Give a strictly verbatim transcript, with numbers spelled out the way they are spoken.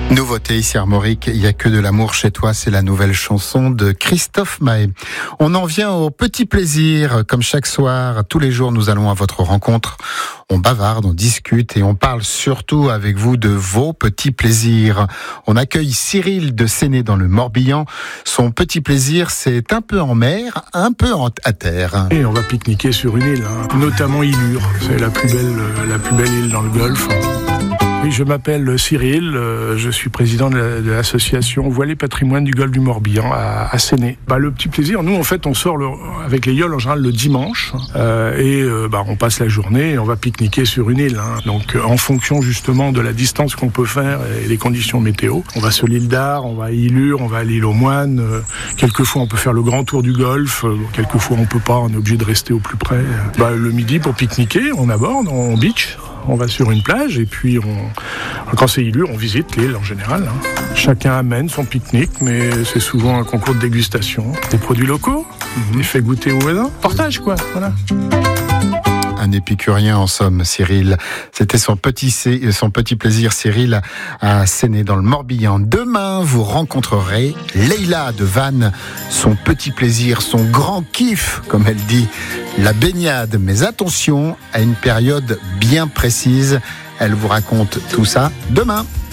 Nouveauté ici Armorique, il n'y a que de l'amour chez toi, c'est la nouvelle chanson de Christophe Maé. On en vient au petit plaisir, comme chaque soir, tous les jours nous allons à votre rencontre. On bavarde, on discute et on parle surtout avec vous de vos petits plaisirs. On accueille Cyril de Séné dans le Morbihan. Son petit plaisir, c'est un peu en mer, un peu en, à terre. Et on va pique-niquer sur une île, hein, notamment Ilure. C'est la plus belle, la plus belle île dans le Golfe. Oui, je m'appelle Cyril, euh, je suis président de, la, de l'association Voile et Patrimoine du Golfe du Morbihan à, à Séné. Bah, le petit plaisir, nous en fait on sort le, avec les yoles en général le dimanche euh, et euh, bah, on passe la journée et on va pique-niquer sur une île. Hein. Donc euh, en fonction justement de la distance qu'on peut faire et les conditions météo, on va sur l'île d'Ar, on va à Ilure, on va à l'île aux Moines. Euh, quelquefois on peut faire le grand tour du Golfe, euh, quelquefois on peut pas, on est obligé de rester au plus près. Bah, le midi pour pique-niquer, on aborde, on beach. On va sur une plage et puis on, quand c'est Ilure, on visite l'île en général. Hein. Chacun amène son pique-nique, mais c'est souvent un concours de dégustation. Des produits locaux, mm-hmm. des faits goûter aux voisins. Partage quoi, voilà. Un épicurien en somme, Cyril. C'était son petit, son petit plaisir, Cyril, à Séné dans le Morbihan. Demain, vous rencontrerez Leïla de Vannes. Son petit plaisir, son grand kiff, comme elle dit, la baignade. Mais attention à une période bien précise. Elle vous raconte tout ça demain.